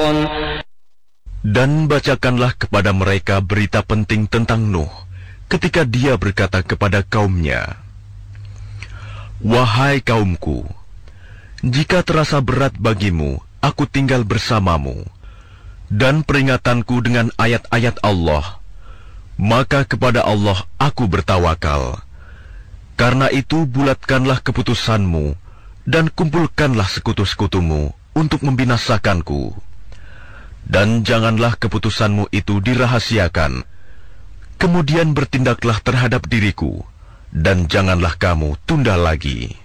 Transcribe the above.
Dan bacakanlah kepada mereka berita penting tentang Nuh, ketika dia berkata kepada kaumnya, "Wahai kaumku, jika terasa berat bagimu, aku tinggal bersamamu, dan peringatanku dengan ayat-ayat Allah, maka kepada Allah aku bertawakal. Karena itu bulatkanlah keputusanmu, dan kumpulkanlah sekutu-sekutumu untuk membinasakanku. Dan janganlah keputusanmu itu dirahasiakan. Kemudian bertindaklah terhadap diriku, dan janganlah kamu tunda lagi."